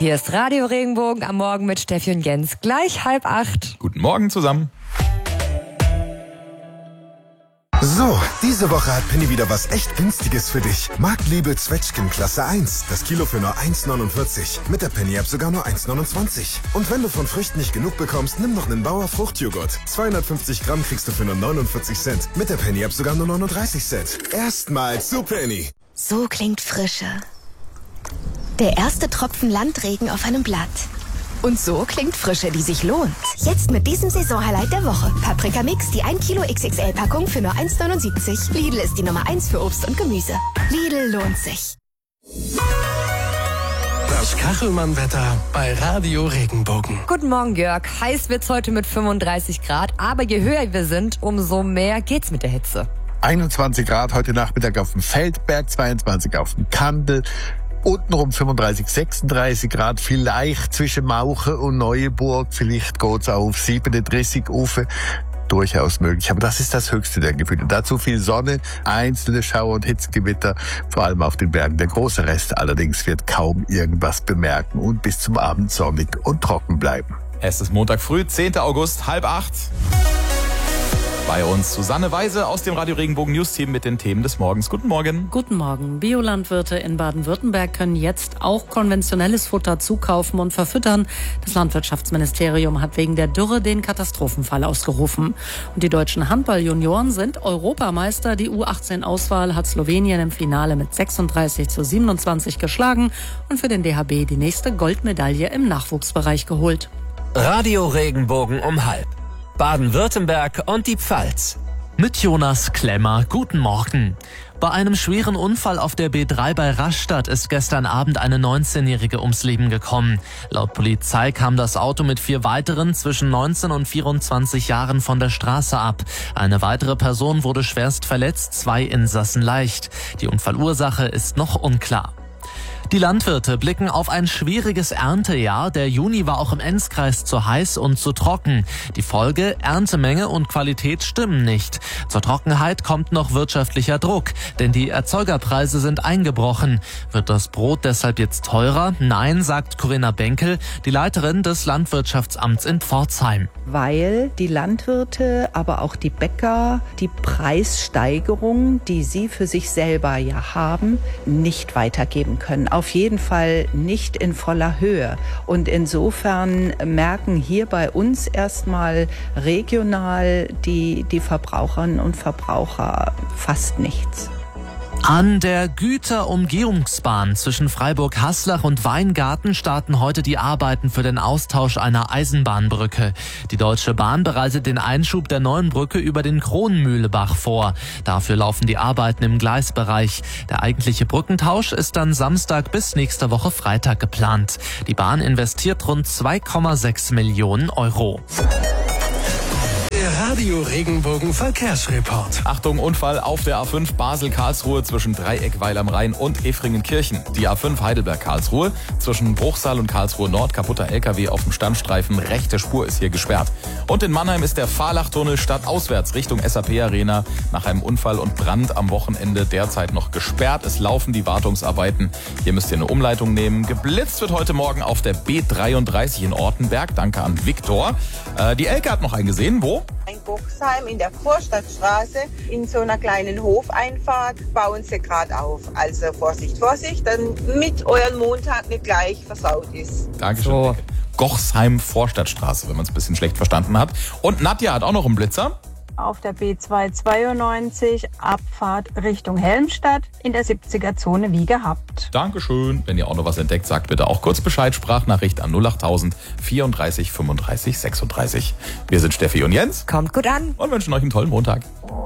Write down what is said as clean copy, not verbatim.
Hier ist Radio Regenbogen am Morgen mit Steffi und Jens. Gleich 7:30. Guten Morgen zusammen. So, diese Woche hat Penny wieder was echt Günstiges für dich. Marktliebe Zwetschgen Klasse 1. Das Kilo für nur 1,49. Mit der Penny-App sogar nur 1,29. Und wenn du von Früchten nicht genug bekommst, nimm noch einen Bauer Fruchtjoghurt. 250 Gramm kriegst du für nur 49 Cent. Mit der Penny-App sogar nur 39 Cent. Erstmals zu Penny. So klingt Frische. Der erste Tropfen Landregen auf einem Blatt. Und so klingt Frische, die sich lohnt. Jetzt mit diesem Saisonhighlight der Woche. Paprika Mix, die 1 Kilo XXL-Packung für nur 1,79. Lidl ist die Nummer 1 für Obst und Gemüse. Lidl lohnt sich. Das Kachelmann-Wetter bei Radio Regenbogen. Guten Morgen, Jörg. Heiß wird's heute mit 35 Grad. Aber je höher wir sind, umso mehr geht's mit der Hitze. 21 Grad heute Nachmittag auf dem Feldberg, 22 auf dem Kandel. Untenrum 35, 36 Grad, vielleicht zwischen Mauchen und Neuenburg. Vielleicht geht's auch auf 37 rauf. Durchaus möglich. Aber das ist das höchste der Gefühle. Dazu viel Sonne, einzelne Schauer und Hitzgewitter, vor allem auf den Bergen. Der große Rest allerdings wird kaum irgendwas bemerken und bis zum Abend sonnig und trocken bleiben. Es ist Montag früh, 10. August, 7:30. Bei uns Susanne Weise aus dem Radio Regenbogen News Team mit den Themen des Morgens. Guten Morgen. Guten Morgen. Biolandwirte in Baden-Württemberg können jetzt auch konventionelles Futter zukaufen und verfüttern. Das Landwirtschaftsministerium hat wegen der Dürre den Katastrophenfall ausgerufen. Und die deutschen Handball-Junioren sind Europameister. Die U18-Auswahl hat Slowenien im Finale mit 36:27 geschlagen und für den DHB die nächste Goldmedaille im Nachwuchsbereich geholt. Radio Regenbogen um 7:30. Baden-Württemberg und die Pfalz. Mit Jonas Klemmer, guten Morgen. Bei einem schweren Unfall auf der B3 bei Rastatt ist gestern Abend eine 19-Jährige ums Leben gekommen. Laut Polizei kam das Auto mit 4 weiteren zwischen 19 und 24 Jahren von der Straße ab. Eine weitere Person wurde schwerst verletzt, 2 Insassen leicht. Die Unfallursache ist noch unklar. Die Landwirte blicken auf ein schwieriges Erntejahr. Der Juni war auch im Enzkreis zu heiß und zu trocken. Die Folge: Erntemenge und Qualität stimmen nicht. Zur Trockenheit kommt noch wirtschaftlicher Druck, denn die Erzeugerpreise sind eingebrochen. Wird das Brot deshalb jetzt teurer? Nein, sagt Corinna Benkel, die Leiterin des Landwirtschaftsamts in Pforzheim. Weil die Landwirte, aber auch die Bäcker die Preissteigerung, die sie für sich selber ja haben, nicht weitergeben können. Auf jeden Fall nicht in voller Höhe. Und insofern merken hier bei uns erstmal regional die Verbraucherinnen und Verbraucher fast nichts. An der Güterumgehungsbahn zwischen Freiburg-Haslach und Weingarten starten heute die Arbeiten für den Austausch einer Eisenbahnbrücke. Die Deutsche Bahn bereitet den Einschub der neuen Brücke über den Kronmühlebach vor. Dafür laufen die Arbeiten im Gleisbereich. Der eigentliche Brückentausch ist dann Samstag bis nächste Woche Freitag geplant. Die Bahn investiert rund 2,6 Millionen Euro. Der Radio Regenbogen Verkehrsreport. Achtung, Unfall auf der A5 Basel-Karlsruhe zwischen Dreieckweil am Rhein und Efringen-Kirchen. Die A5 Heidelberg-Karlsruhe zwischen Bruchsal und Karlsruhe Nord. Kaputter LKW auf dem Standstreifen. Rechte Spur ist hier gesperrt. Und in Mannheim ist der Fahrlachtunnel stadtauswärts Richtung SAP-Arena nach einem Unfall und Brand am Wochenende derzeit noch gesperrt. Es laufen die Wartungsarbeiten. Hier müsst ihr eine Umleitung nehmen. Geblitzt wird heute Morgen auf der B33 in Ortenberg. Danke an Viktor. Die Elke hat noch einen gesehen. Wo? In Boxheim in der Vorstadtstraße in so einer kleinen Hofeinfahrt bauen sie gerade auf. Also Vorsicht, Vorsicht, damit euer Montag nicht gleich versaut ist. Dankeschön. So. Gochsheim Vorstadtstraße, wenn man es ein bisschen schlecht verstanden hat. Und Nadja hat auch noch einen Blitzer. Auf der B292 Abfahrt Richtung Helmstadt in der 70er-Zone wie gehabt. Dankeschön. Wenn ihr auch noch was entdeckt, sagt bitte auch kurz Bescheid. Sprachnachricht an 08000 34 35 36. Wir sind Steffi und Jens. Kommt gut an. Und wünschen euch einen tollen Montag.